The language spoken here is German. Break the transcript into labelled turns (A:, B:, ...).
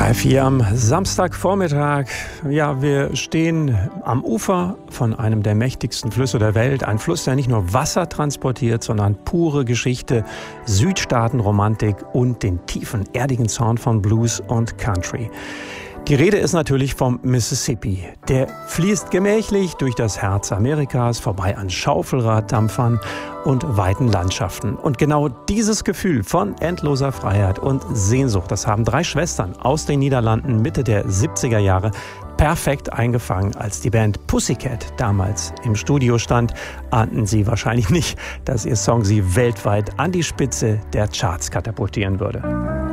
A: HR4 am Samstagvormittag. Ja, wir stehen am Ufer von einem der mächtigsten Flüsse der Welt. Ein Fluss, der nicht nur Wasser transportiert, sondern pure Geschichte, Südstaatenromantik und den tiefen, erdigen Sound von Blues und Country. Die Rede ist natürlich vom Mississippi. Der fließt gemächlich durch das Herz Amerikas, vorbei an Schaufelraddampfern und weiten Landschaften. Und genau dieses Gefühl von endloser Freiheit und Sehnsucht, das haben 3 Schwestern aus den Niederlanden Mitte der 70er Jahre perfekt eingefangen. Als die Band Pussycat damals im Studio stand, ahnten sie wahrscheinlich nicht, dass ihr Song sie weltweit an die Spitze der Charts katapultieren würde.